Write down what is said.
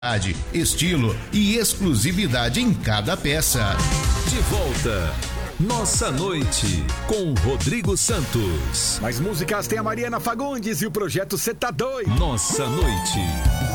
estilo e exclusividade em cada peça. De volta, Nossa Noite, com Rodrigo Santos. Mais músicas tem a Mariana Fagundes e o projeto Cê Tá Doido. Nossa Noite.